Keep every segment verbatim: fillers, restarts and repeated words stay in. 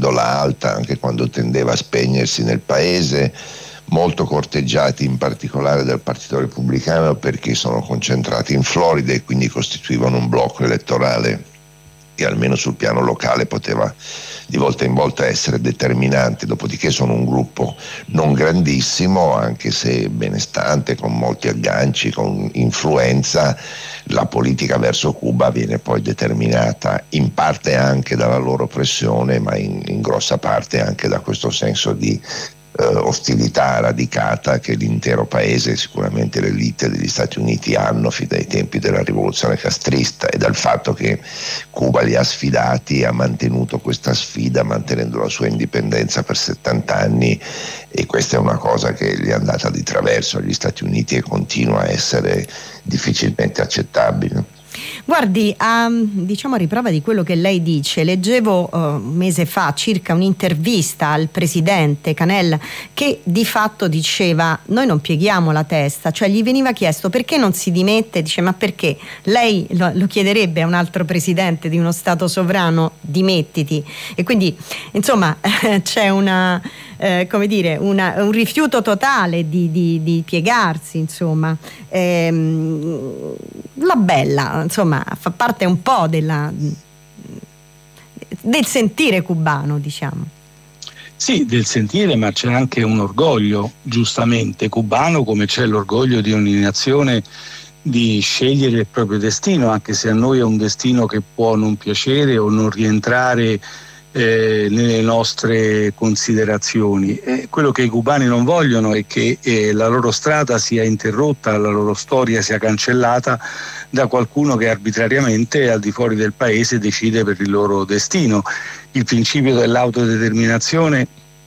pendola alta, anche quando tendeva a spegnersi nel paese, molto corteggiati in particolare dal Partito Repubblicano perché sono concentrati in Florida e quindi costituivano un blocco elettorale che almeno sul piano locale poteva di volta in volta essere determinante. Dopodiché sono un gruppo non grandissimo, anche se benestante, con molti agganci, con influenza. La politica verso Cuba viene poi determinata in parte anche dalla loro pressione, ma in, in grossa parte anche da questo senso di eh, ostilità radicata che l'intero paese, sicuramente l'elite degli Stati Uniti, hanno fin dai tempi della rivoluzione castrista, e dal fatto che Cuba li ha sfidati, ha mantenuto questa sfida mantenendo la sua indipendenza per settanta anni, e questa è una cosa che gli è andata di traverso agli Stati Uniti e continua a essere difficilmente accettabile. Guardi, a, diciamo a riprova di quello che lei dice, leggevo uh, un mese fa circa un'intervista al presidente Canel che di fatto diceva: noi non pieghiamo la testa, cioè gli veniva chiesto perché non si dimette, dice ma perché lei lo, lo chiederebbe a un altro presidente di uno stato sovrano, dimettiti, e quindi insomma c'è una eh, come dire una, un rifiuto totale di, di, di piegarsi, insomma. Ehm, la bella insomma fa parte un po' della, del sentire cubano, diciamo. Sì, del sentire, ma c'è anche un orgoglio giustamente cubano, come c'è l'orgoglio di ogni nazione di scegliere il proprio destino, anche se a noi è un destino che può non piacere o non rientrare eh, nelle nostre considerazioni. Eh, quello che i cubani non vogliono è che eh, la loro strada sia interrotta, la loro storia sia cancellata da qualcuno che arbitrariamente al di fuori del paese decide per il loro destino. Il principio dell'autodeterminazione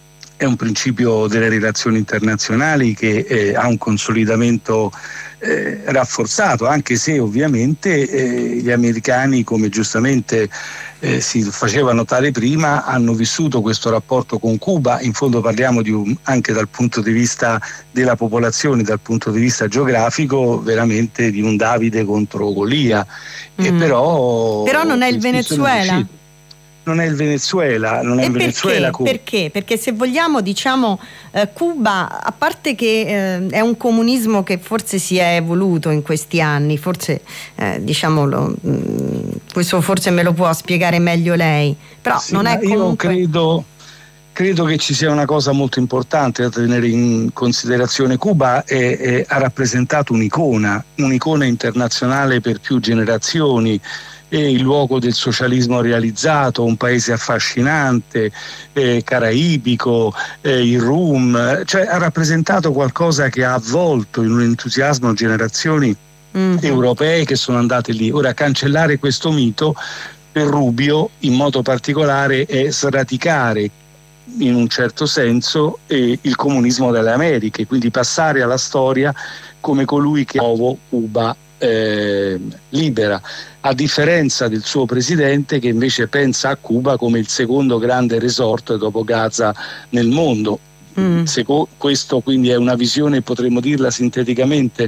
è un principio delle relazioni internazionali che eh, ha un consolidamento eh, rafforzato, anche se ovviamente eh, gli americani, come giustamente eh, si faceva notare prima, hanno vissuto questo rapporto con Cuba. In fondo parliamo di un, anche dal punto di vista della popolazione, dal punto di vista geografico, veramente di un Davide contro Golia. Mm. E però, però non è il Venezuela. Non è il Venezuela, non è e il perché? Venezuela. Perché? Perché se vogliamo, diciamo, eh, Cuba, a parte che eh, è un comunismo che forse si è evoluto in questi anni, forse eh, diciamolo, mh, questo forse me lo può spiegare meglio lei, però sì, non è comunque... Io credo, credo che ci sia una cosa molto importante da tenere in considerazione. Cuba è, è, ha rappresentato un'icona, un'icona internazionale per più generazioni. È il luogo del socialismo realizzato, un paese affascinante, eh, caraibico, eh, il rum, cioè ha rappresentato qualcosa che ha avvolto in un entusiasmo generazioni mm-hmm. europee che sono andate lì. Ora, cancellare questo mito per Rubio in modo particolare è sradicare in un certo senso eh, il comunismo delle Americhe, quindi passare alla storia come colui che nuovo Cuba eh, libera, a differenza del suo presidente che invece pensa a Cuba come il secondo grande resort dopo Gaza nel mondo. Mm. Seco- questo quindi è una visione, potremmo dirla sinteticamente,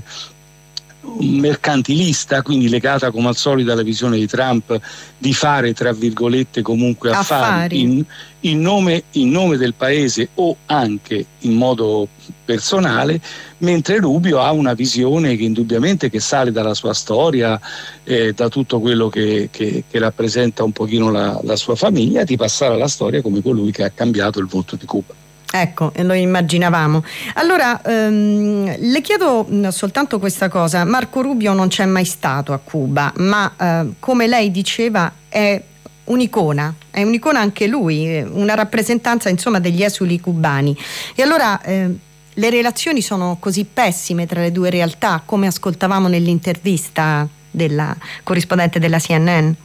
mercantilista, quindi legata come al solito alla visione di Trump di fare tra virgolette comunque affari, affari. In, in, nome, in nome del paese o anche in modo personale, mentre Rubio ha una visione che indubbiamente che sale dalla sua storia, eh, da tutto quello che, che, che rappresenta un pochino la, la sua famiglia, di passare alla storia come colui che ha cambiato il volto di Cuba. Ecco, lo immaginavamo. Allora, ehm, le chiedo soltanto questa cosa. Marco Rubio non c'è mai stato a Cuba, ma eh, come lei diceva è un'icona, è un'icona anche lui, una rappresentanza insomma degli esuli cubani. E allora eh, le relazioni sono così pessime tra le due realtà, come ascoltavamo nell'intervista della corrispondente della C N N?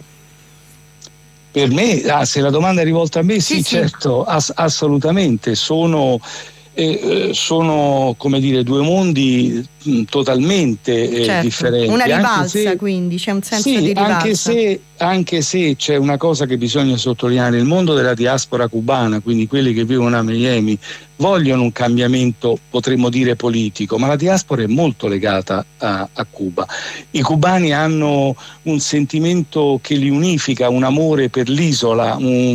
Per me, ah, se la domanda è rivolta a me, sì, sì, sì. certo, ass- assolutamente. Sono, eh, sono, come dire, due mondi mh, totalmente eh, certo. differenti. Una rivalsa, anche se, quindi c'è un senso sì, di rivalsa. Anche se, anche se c'è una cosa che bisogna sottolineare: il mondo della diaspora cubana, quindi quelli che vivono a Miami, vogliono un cambiamento, potremmo dire politico, ma la diaspora è molto legata a, a Cuba. I cubani hanno un sentimento che li unifica, un amore per l'isola, un